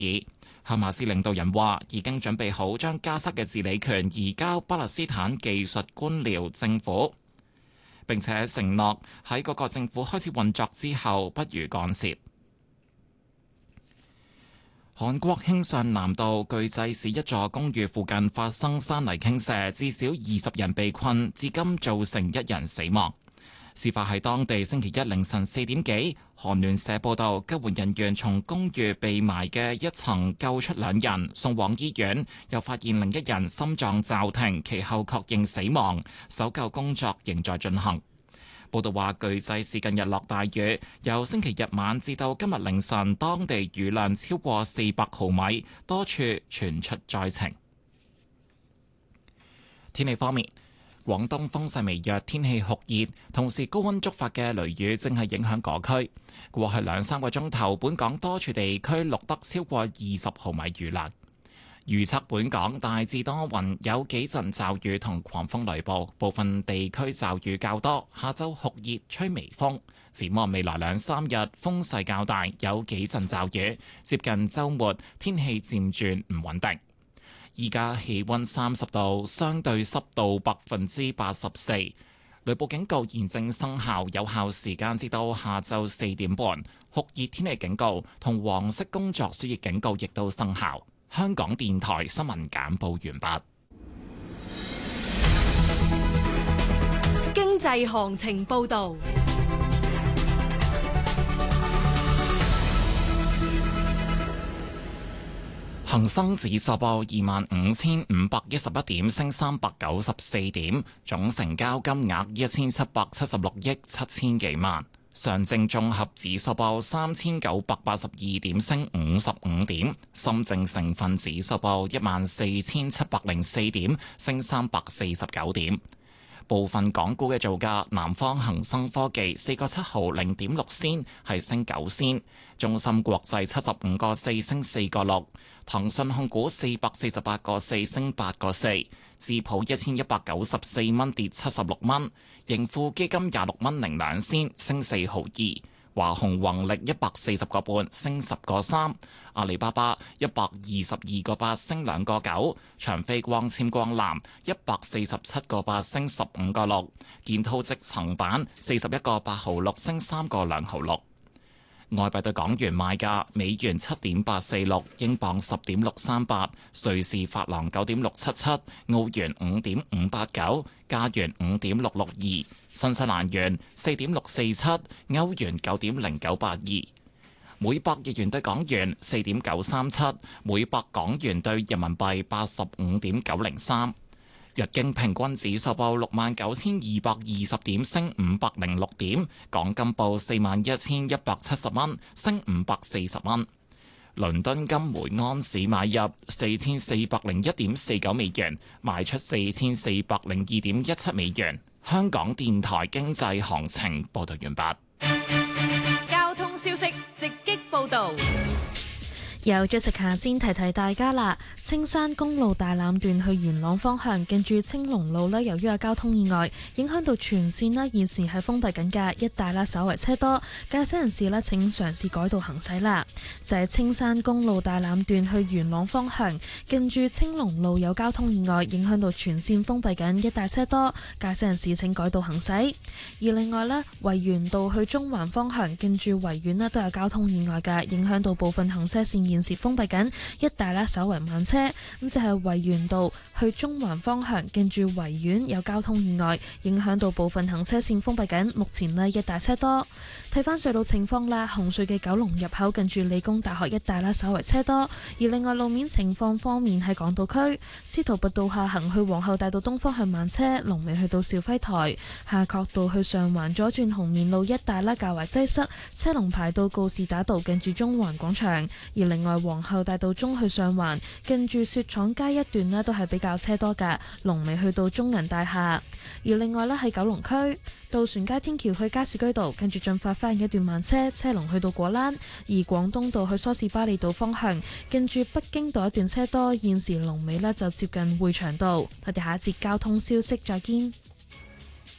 爾。哈馬斯領導人話已經準備好將加沙嘅治理權移交巴勒斯坦技術官僚政府，並且承諾喺嗰個政府開始運作之後不予干涉。韓國慶尚南道巨濟市一座公寓附近發生山泥傾瀉，至少20人被困，至今造成1人死亡。事發喺當地星期一凌晨4點幾，韓聯社報道，救援人員從公寓被埋嘅一層救出2人，送往醫院，又發現另一人心臟驟停，其後確認死亡。搜救工作仍在進行。報道話，巨濟市近日落大雨，由星期日晚至到今日凌晨，當地雨量超過400毫米，多處傳出災情。天氣方面，廣東風勢微弱，天氣酷熱，同時高溫觸發嘅雷雨正係影響嗰區。過去2-3個鐘頭，本港多處地區錄得超過20毫米雨量。預測本港大致多雲，有幾陣驟雨同狂風雷暴，部分地區驟雨較多。下週酷熱，吹微風。展望未來2-3日，風勢較大，有幾陣驟雨。接近週末，天氣漸轉唔穩定。依家氣溫30度，相對濕度84%。雷暴警告現正生效，有效時間至到下晝4點半。酷熱天氣警告同黃色工作暑熱警告亦都生效。香港電台新聞簡報完畢。 經濟行情報導。 恒生指數報25,511點，升394點，總成交金額1776億7千幾萬。上證綜合指數報3982點，升55點。深證成分指數報14,704點，升349點。部分港股嘅造價，南方恒生科技4個7毫0.6仙，係升9仙；中芯國際75個4升4個6；騰訊控股448個4升8個4；智普1194蚊跌76蚊；盈富基金26蚊零2仙升4毫2；華虹宏力140個半升10個3；阿里巴巴122個8升2個9；長飛光纖光纜147個8升15個6；建滔積層板41個8毫6升3個2毫6。外幣對港元賣價：美元7.846，英鎊10.638，瑞士法郎9.677，澳元5.589，加元5.662，新西蘭元4.647，歐元9.0982。每百日元對港元4.937，每百港元對人民幣85.903。日經平均指數報69,220點，升506點。港金報41,170蚊，升540蚊。倫敦金每安士買入4,401.49美元，賣出4,402.17美元。香港電台經濟行情報道完畢。 交通消息直擊報道。 有 Jessica 先提提大家啦，青山公路大欖段去元朗方向，近住青龍路呢，由於有交通意外，影響到全線呢，現時係封閉緊嘅，一帶啦稍為車多，駕駛人士呢，請嘗試改道行駛啦。就係青山公路大欖段去元朗方向，近住青龍路有交通意外，影響到全線封閉緊，一帶車多，駕駛人士請改道行駛。而另外呢，維園道去中環方向，近住維園呢，都有交通意外嘅，影響到部分行車線現時封閉緊，一帶啦稍為慢車。咁就係維園道去中環方向，近住維園有交通意外，影響到部分行車線封閉緊，目前呢，一帶車多。睇翻隧道情況啦，紅隧嘅九龍入口近住理工大學一帶啦稍為車多。而另外路面情況方面，喺港島區司徒拔道下行去皇后大道東方向慢車，龍尾去到肇輝台；夏慤道去上環左轉紅棉路一帶啦較為擠塞，車龍排到告士打道近住中環廣場。而另外皇后大道中去上環近住雪廠街一段呢都係比較車多㗎，龍尾去到中銀大廈。而另外呢，喺九龍區渡船街天橋去加士居道，跟住進發翻一段慢車，車龍去到果欄；而廣東道去梳士巴利道方向，跟住北京道一段車多，現時龍尾呢就接近匯祥道。我哋下一節交通消息再見。